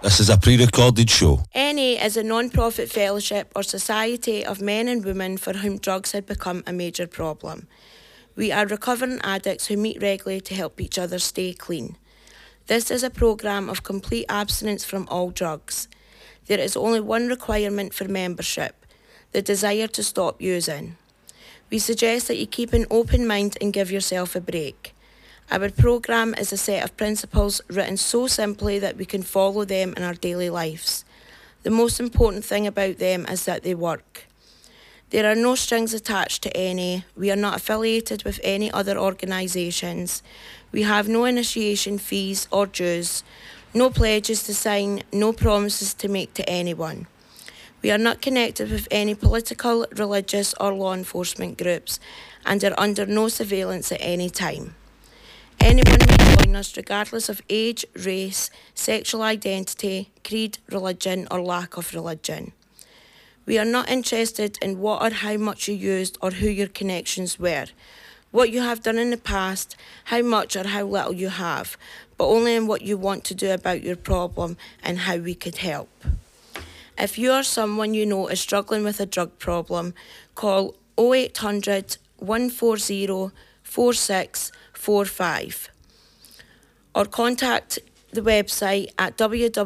This is a pre-recorded show. NA is a non-profit fellowship or society of men and women for whom drugs had become a major problem. We are recovering addicts who meet regularly to help each other stay clean. This is a programme of complete abstinence from all drugs. There is only one requirement for membership: the desire to stop using. We suggest that you keep an open mind and give yourself a break. Our programme is a set of principles written so simply that we can follow them in our daily lives. The most important thing about them is that they work. There are no strings attached to NA. We are not affiliated with any other organisations. We have no initiation fees or dues, no pledges to sign, no promises to make to anyone. We are not connected with any political, religious or law enforcement groups and are under no surveillance at any time. Anyone may join us regardless of age, race, sexual identity, creed, religion or lack of religion. We are not interested in what or how much you used or who your connections were, what you have done in the past, how much or how little you have, but only in what you want to do about your problem and how we could help. If you or someone you know is struggling with a drug problem, call 0800 140 4645 or contact the website at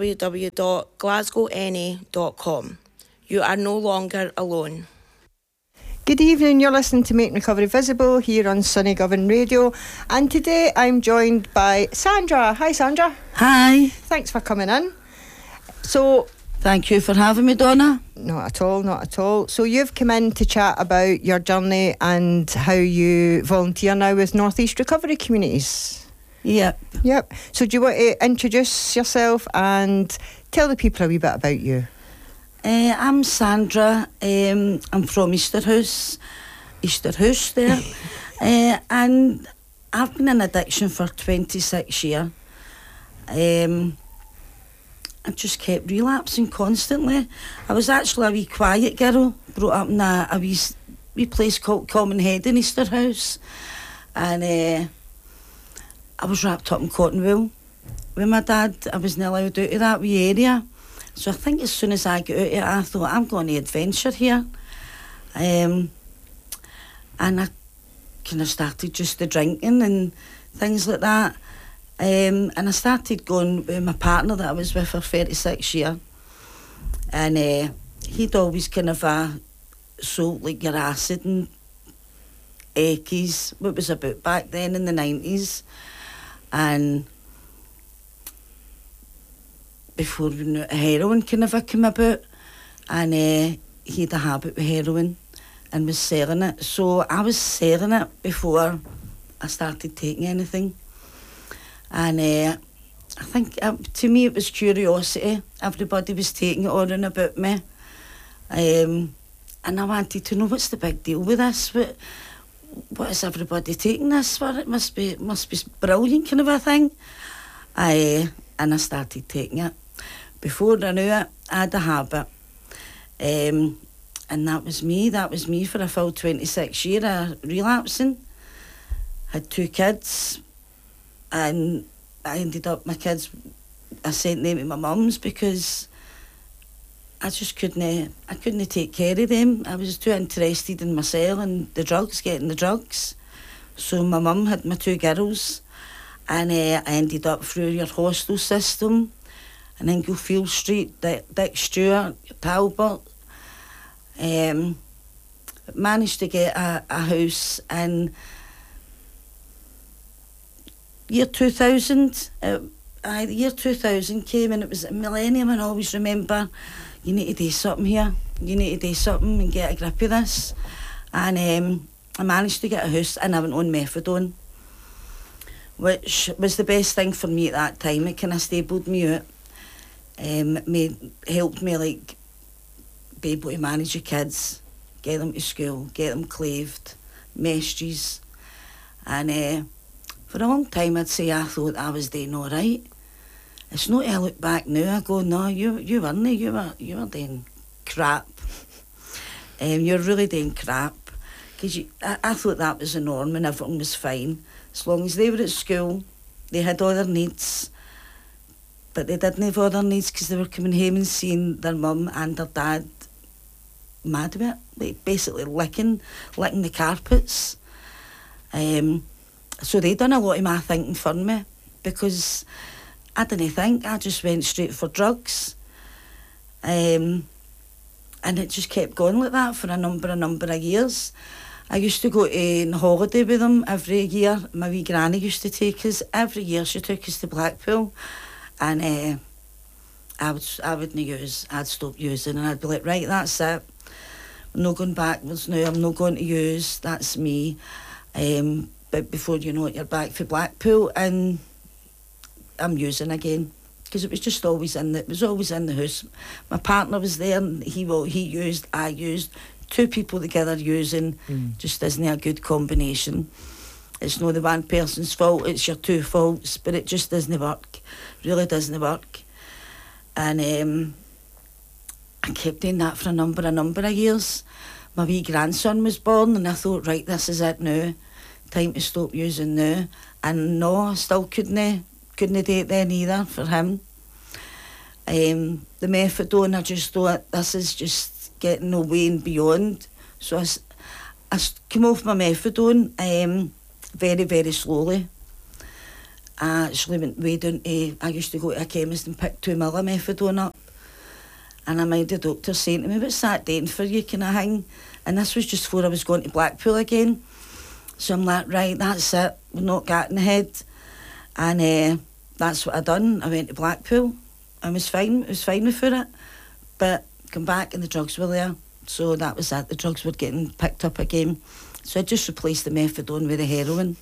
www.glasgowna.com. You are no longer alone. Good evening, you're listening to Make Recovery Visible here on Sunny Govan Radio, and today I'm joined by Sandra. Hi Sandra. Hi. Thanks for coming in. So, thank you for having me, Donna. Not at all, not at all. So you've come in to chat about your journey and how you volunteer now with North East Recovery Communities. Yep. So do you want to introduce yourself and tell the people a wee bit about you? I'm Sandra. I'm from Easterhouse there. And I've been in addiction for 26 years. I just kept relapsing constantly. I was actually a wee quiet girl, brought up in a wee place called Common Head in Easterhouse. And I was wrapped up in cotton wool with my dad. I wasn't allowed out of that wee area. So I think as soon as I got out of it, I thought, I'm going to adventure here. And I kind of started just the drinking and things like that. And I started going with my partner that I was with for 36 years. And he'd always kind of sold like your acid and Eckies, what was about back then in the 90s. And before we knew it, heroin kind of came about. And he had a habit with heroin and was selling it. So I was selling it before I started taking anything. And I think to me it was curiosity. Everybody was taking it on and about me. And I wanted to know, what's the big deal with this? What is everybody taking this for? It must be brilliant kind of a thing. And I started taking it. Before I knew it, I had a habit. And that was me for a full 26 years of relapsing. Had 2 kids. And I ended up, my kids, I sent them to my mum's because I just couldn't take care of them. I was too interested in myself and the drugs, getting the drugs. So my mum had my 2 girls, and I ended up through your hostel system in Inglefield Street, Dick Stewart, Talbot. Managed to get a house in year 2000. Year 2000 came and it was a millennium, and I always remember, you need to do something here. You need to do something and get a grip of this. And I managed to get a house and I went on methadone, which was the best thing for me at that time. It kind of stabled me out. Helped me like be able to manage your kids, get them to school, get them claved, messages. And for a long time I'd say I thought I was doing all right. It's not I look back now, I go, no, you weren't, you were doing crap. You're really doing crap. Because I thought that was the norm and everything was fine. As long as they were at school, they had all their needs, but they didn't have other needs because they were coming home and seeing their mum and their dad mad about it, like basically licking the carpets. So they done a lot of my thinking for me, because I didn't think, I just went straight for drugs. And it just kept going like that for a number of years. I used to go on holiday with them every year. My wee granny used to take us. Every year she took us to Blackpool. And I wouldn't use, I'd stop using, and I'd be like, right, that's it. I'm not going backwards now, I'm not going to use, that's me. But before you know it, you're back for Blackpool, and I'm using again. Because it was just always in the house. My partner was there, and he used, I used. Two people together using just isn't a good combination. It's not the one person's fault, it's your two faults, but it just doesn't work. Really doesn't work. And I kept doing that for a number of years. My wee grandson was born, and I thought, right, this is it now. Time to stop using now. And no, I still couldn't do it then either for him. The methadone, I just thought, this is just getting away and beyond. So I came off my methadone very, very slowly. I actually went way down to, I used to go to a chemist and pick 2 ml of methadone up. And I made the doctor saying to me, what's that doing for you, kind of thing? And this was just before I was going to Blackpool again. So I'm like, right, that's it, we're not getting ahead. And that's what I done. I went to Blackpool. I was fine with it. But come back and the drugs were there. So that was it. The drugs were getting picked up again. So I just replaced the methadone with the heroin.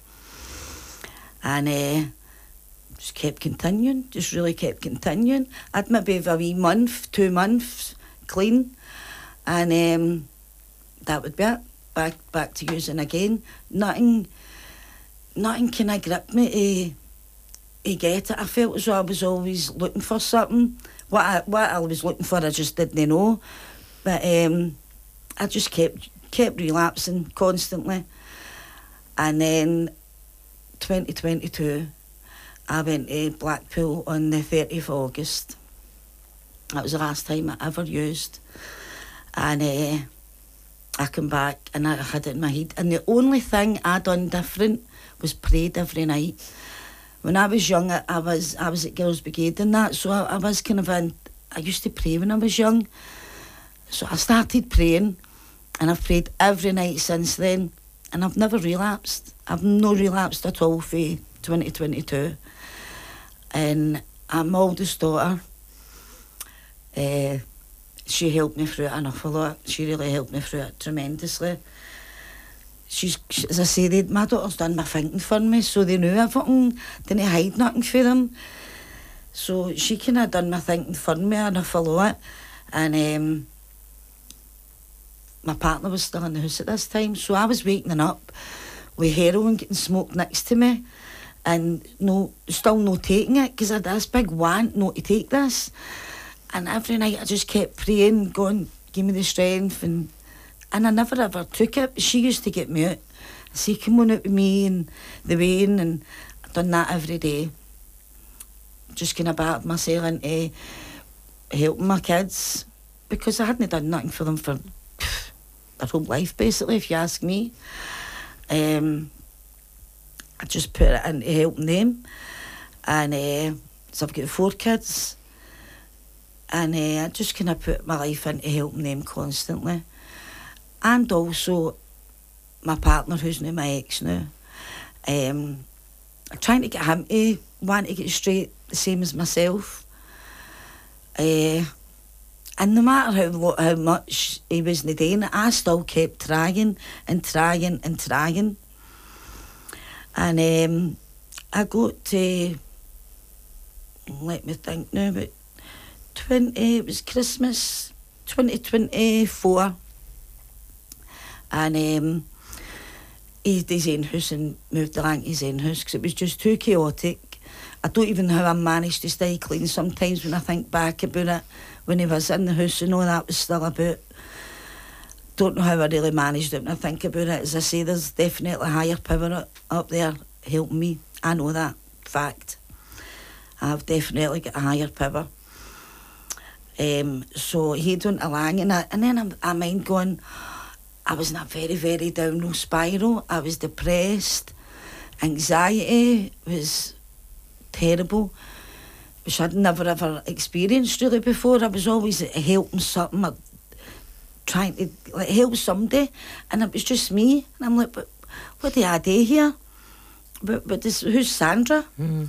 And just kept continuing, just really kept continuing. I'd maybe have a wee month, 2 months clean. And that would be it. Back to using again. Nothing kind of gripped me to get it. I felt as though I was always looking for something. What I was looking for, I just didn't know. But I just kept relapsing constantly. And then 2022, I went to Blackpool on the 30th of August. That was the last time I ever used. And I come back and I had it in my head. And the only thing I done different was prayed every night. When I was young, I was at Girls' Brigade and that, so I was kind of I used to pray when I was young. So I started praying, and I've prayed every night since then, and I've never relapsed. I've not relapsed at all for 2022. And my oldest daughter, she helped me through it an awful lot. She really helped me through it tremendously. She's, as I said, my daughter's done my thinking for me, so they knew everything, didn't hide nothing for them. So she kind of done my thinking for me an awful lot. And my partner was still in the house at this time, so I was waking up with heroin getting smoked next to me, and still no taking it, because I had this big want not to take this. And every night I just kept praying, going, give me the strength, and I never ever took it. She used to get me out. I say, come on out with me and the Wayne, and I've done that every day. Just kind of battered myself into helping my kids, because I hadn't done nothing for them for their whole life, basically, if you ask me. I just put it into helping them. And so I've got 4 kids. And I just kind of put my life into helping them constantly. And also my partner, who's now my ex now, I'm trying to get him to want to get straight the same as myself. And no matter how much he wasn't doing it, I still kept trying and trying and trying. And I got to, let me think now, but it was Christmas 2024. And he had his own house and moved along his own house because it was just too chaotic. I don't even know how I managed to stay clean sometimes when I think back about it, when he was in the house and all that was still about. Don't know how I really managed it when I think about it. As I say, there's definitely a higher power up there helping me. I know that, fact. I've definitely got a higher power. So he went along, and then I mind going, I was in a very, very downward spiral. I was depressed. Anxiety was terrible, which I'd never ever experienced really before. I was always helping something, or trying to help somebody, and it was just me. And I'm like, but what do I do here? But who's Sandra?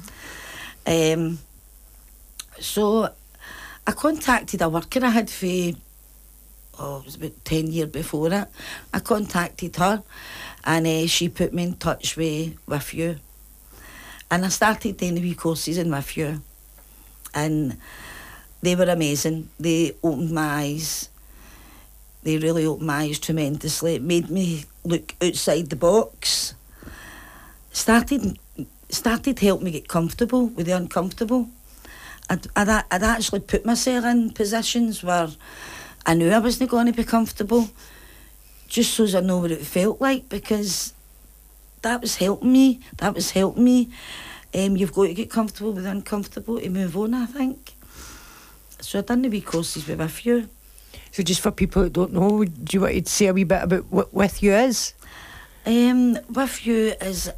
So I contacted a worker I had for, it was about 10 years before it. I contacted her, and she put me in touch with you. And I started doing the wee courses in with you. And they were amazing. They opened my eyes. They really opened my eyes tremendously. It made me look outside the box. Started helping me get comfortable with the uncomfortable. I'd actually put myself in positions where I knew I wasn't going to be comfortable, just so as I know what it felt like, because that was helping me. You've got to get comfortable with the uncomfortable to move on, I think. So I've done the wee courses with you. So just for people that don't know, do you want to say a wee bit about what With You is? With You is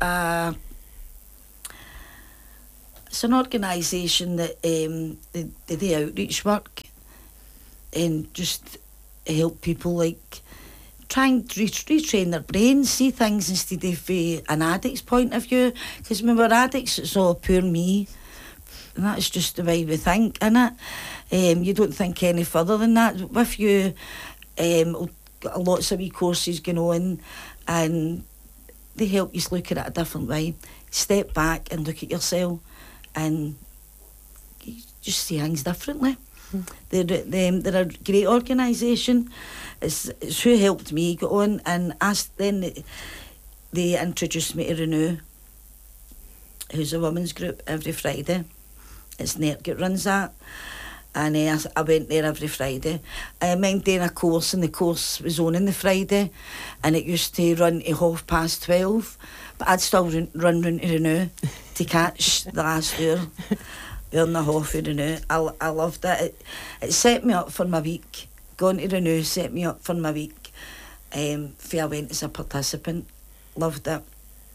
it's an organisation that they do outreach work and just help people like try and retrain their brains, see things instead of an addict's point of view. Because when we're addicts, it's all poor me. And that's just the way we think, innit? You don't think any further than that. With You, got lots of wee courses going on, and they help you look at it a different way. Step back and look at yourself, and you just see things differently. They're a great organisation. It's who helped me get on, and then they introduced me to Renew, who's a women's group every Friday. It's Nert that runs that, and I went there every Friday. I mind doing a course, and the course was on the Friday, and it used to run to 12:30, but I'd still run round to Renew to catch the last hour and a half of Renew. I loved it. It set me up for my week. Going to Renew set me up for my week. I went as a participant. Loved it.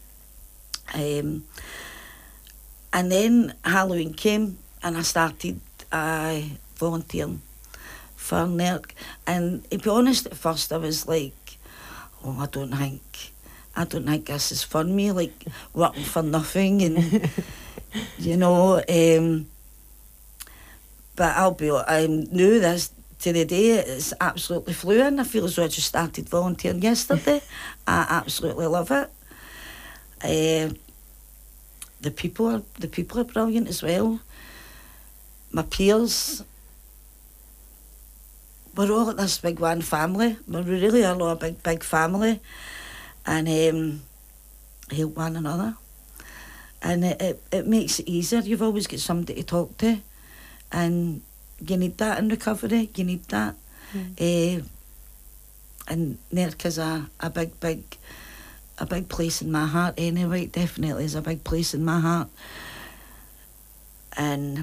And then Halloween came, and I started volunteering for NERC. And to be honest, at first I was like, I don't think this is for me, like working for nothing, and but I knew this to the day. It's absolutely fluent. I feel as though I just started volunteering yesterday. I absolutely love it. The people are brilliant as well. My peers, we're all at this big one family. We really are all a big family, and help one another. And it makes it easier. You've always got somebody to talk to, and you need that in recovery. You need that. And NERC is a big place in my heart anyway. It definitely is a big place in my heart. And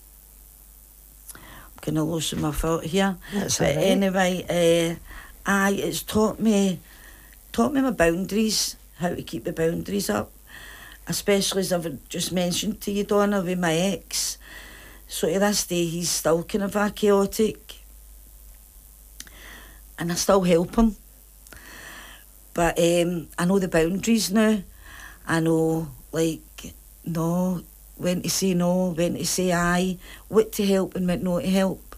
I'm going to lose my thought here. That's but all right. Anyway, it's taught me my boundaries, how to keep the boundaries up. Especially as I've just mentioned to you, Donna, with my ex. So to this day, he's still kind of chaotic. And I still help him. But I know the boundaries now. I know, no, when to say no, when to say aye, what to help and what not to help.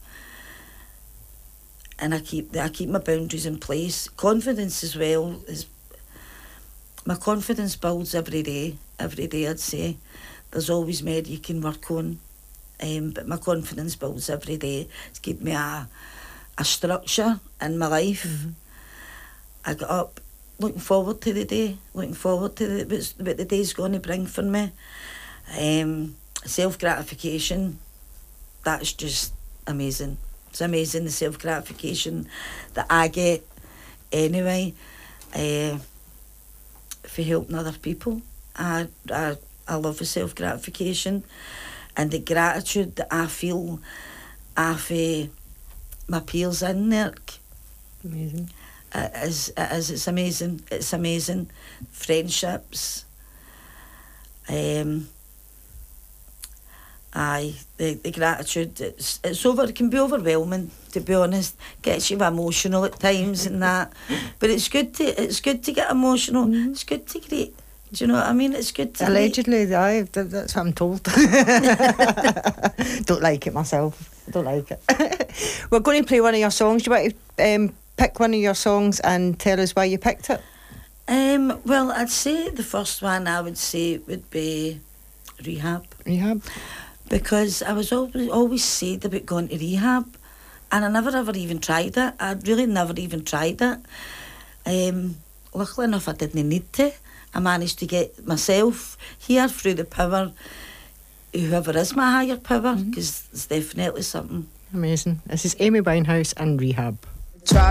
And I keep my boundaries in place. Confidence as well. My confidence builds every day, I'd say. There's always more you can work on. But my confidence builds every day. It's given me a structure in my life. Mm-hmm. I got up looking forward to the day, looking forward to what the day's going to bring for me. Self-gratification, that's just amazing. It's amazing, the self-gratification that I get anyway, for helping other people. I love the self-gratification. and the gratitude that I feel after my peers in there. Amazing. It's amazing. It's amazing. Friendships. Aye, the gratitude, it can be overwhelming, to be honest. Gets you emotional at times and that. But it's good to get emotional. Mm-hmm. It's good to greet. Do you know what I mean? It's good to allegedly, aye, that's what I'm told. Don't like it myself. Don't like it. We're going to play one of your songs. Do you want to pick one of your songs and tell us why you picked it? Well, I'd say the first one I would say would be Rehab. Rehab. Because I was always said about going to rehab, and I never ever even tried it. I really never even tried it. Luckily enough, I didn't need to. I managed to get myself here through the power, whoever is my higher power, because it's definitely something. Amazing. This is Amy Winehouse and Rehab.